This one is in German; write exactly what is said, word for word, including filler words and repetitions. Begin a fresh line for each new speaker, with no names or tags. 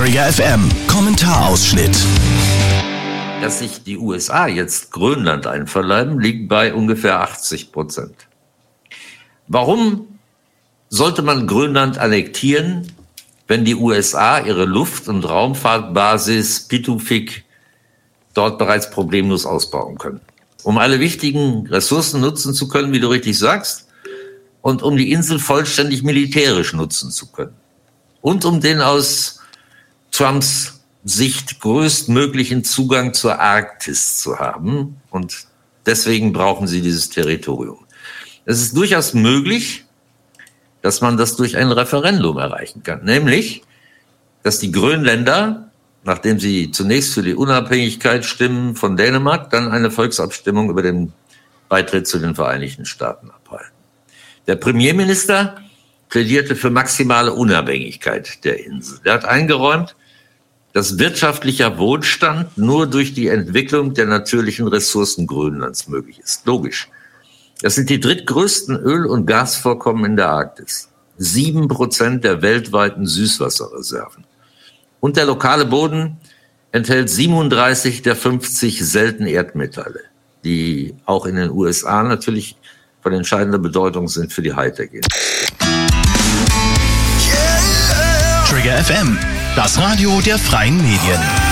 Trigger F M, Kommentarausschnitt.
Dass sich die U S A jetzt Grönland einverleiben, liegt bei ungefähr achtzig Prozent. Warum sollte man Grönland annektieren, wenn die U S A ihre Luft- und Raumfahrtbasis Pituffik dort bereits problemlos ausbauen können? Um alle wichtigen Ressourcen nutzen zu können, wie du richtig sagst, und um die Insel vollständig militärisch nutzen zu können. Und um den aus Trumps Sicht größtmöglichen Zugang zur Arktis zu haben. Und deswegen brauchen sie dieses Territorium. Es ist durchaus möglich, dass man das durch ein Referendum erreichen kann. Nämlich, dass die Grönländer, nachdem sie zunächst für die Unabhängigkeit stimmen von Dänemark, dann eine Volksabstimmung über den Beitritt zu den Vereinigten Staaten abhalten. Der Premierminister plädierte für maximale Unabhängigkeit der Insel. Er hat eingeräumt, dass wirtschaftlicher Wohlstand nur durch die Entwicklung der natürlichen Ressourcen Grönlands möglich ist. Logisch. Das sind die drittgrößten Öl- und Gasvorkommen in der Arktis. Sieben Prozent der weltweiten Süßwasserreserven. Und der lokale Boden enthält siebenunddreißig der fünfzig seltenen Erdmetalle, die auch in den U S A natürlich von entscheidender Bedeutung sind für die Hightech-Industrie.
Trigger F M, das Radio der freien Medien.